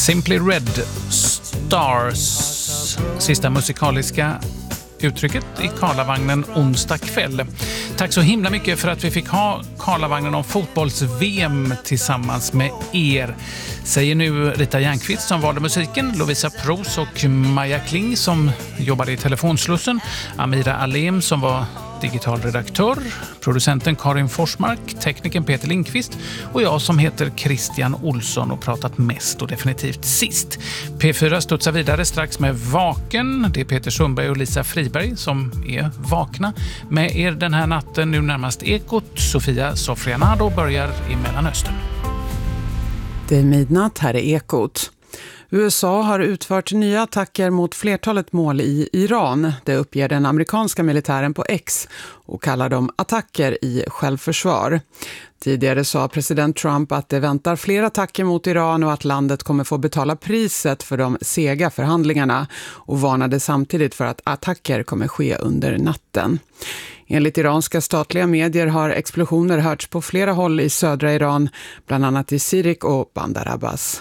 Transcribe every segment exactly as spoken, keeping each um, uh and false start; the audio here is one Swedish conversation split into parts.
Simply Red Stars, sista musikaliska uttrycket i Karlavagnen onsdag kväll. Tack så himla mycket för att vi fick ha Karlavagnen om fotbolls-V M tillsammans med er. Säger nu Rita Järnqvist som valde musiken, Lovisa Pros och Maja Kling som jobbade i telefonslussen, Amira Alem som var digital redaktör, producenten Karin Forsmark, tekniken Peter Lindqvist och jag som heter Christian Olsson och pratat mest och definitivt sist. P fyra studsar vidare strax med Vaken. Det är Peter Sundberg och Lisa Friberg som är vakna med er den här natten. Nu närmast Ekot. Sofia Sofrianado börjar i Mellanöstern. Det är midnatt, här är Ekot. U S A har utfört nya attacker mot flertalet mål i Iran. Det uppger den amerikanska militären på X och kallar dem attacker i självförsvar. Tidigare sa president Trump att det väntar fler attacker mot Iran och att landet kommer få betala priset för de sega förhandlingarna och varnade samtidigt för att attacker kommer ske under natten. Enligt iranska statliga medier har explosioner hörts på flera håll i södra Iran, bland annat i Sirik och Bandar Abbas.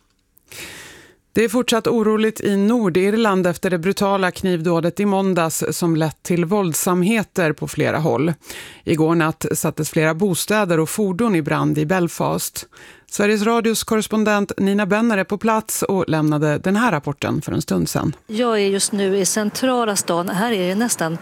Det är fortsatt oroligt i Nordirland efter det brutala knivdådet i måndags som lett till våldsamheter på flera håll. Igår natt sattes flera bostäder och fordon i brand i Belfast. Sveriges Radios korrespondent Nina Benner är på plats och lämnade den här rapporten för en stund sedan. Jag är just nu i centrala stan. Här är det nästan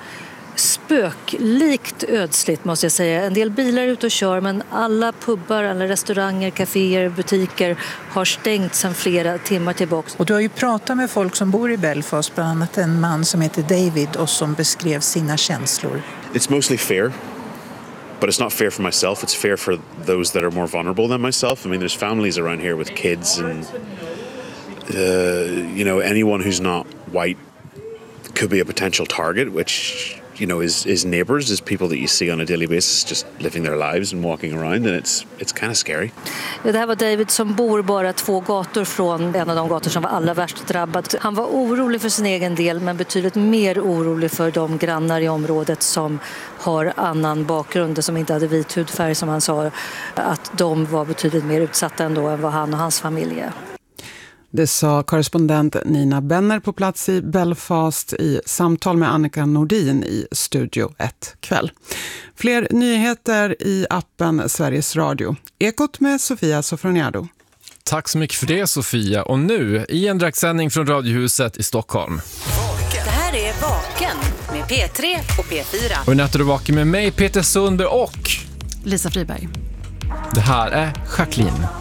spöklikt ödsligt måste jag säga. En del bilar är ute och kör men alla pubbar, alla restauranger, kaféer, butiker har stängt sedan flera timmar tillbaka. Och du har ju pratat med folk som bor i Belfast, bland annat en man som heter David och som beskrev sina känslor. It's mostly fear. But it's not fear for myself, it's fear for those that are more vulnerable than myself. I mean, there's families around here with kids and uh, you know, anyone who's not white could be a potential target, which you know is is neighbors, is people that you see on a daily basis just living their lives and walking around, and it's it's kind of scary. Ja, det här var David som bor bara två gator från en av de gator som var allra värst drabbad. Han var orolig för sin egen del men betydligt mer orolig för de grannar i området som har annan bakgrund, som inte hade vit hudfärg som han sa, att de var betydligt mer utsatta ändå än vad han och hans familj är. Det sa korrespondent Nina Benner på plats i Belfast i samtal med Annika Nordin i Studio ett kväll. Fler nyheter i appen Sveriges Radio. Ekot med Sofia Sofroniado. Tack så mycket för det, Sofia. Och nu i en direktsändning från Radiohuset i Stockholm. Det här är Vaken med P tre och P fyra. Och i natt är du vaken med mig, Peter Sundberg och Lisa Friberg. Det här är Jacqueline.